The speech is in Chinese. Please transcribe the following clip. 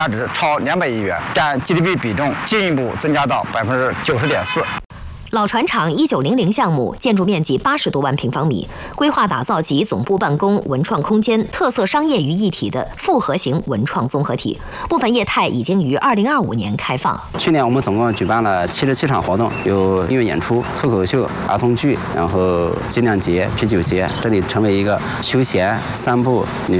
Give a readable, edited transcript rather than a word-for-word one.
价值超200亿元，占 GDP 比重进一步增加到90.4%。 老船厂1900项目建筑面积80多万平方米，规划打造集总部办公、文创空间、特色商业于一体的复合型文创综合体。部分业态已经于2025年开放。 去年我们总共举办了77场活动，有音乐演出、脱口秀、儿童剧，然后精酿节、啤酒节，这里成为一个休闲、散步、旅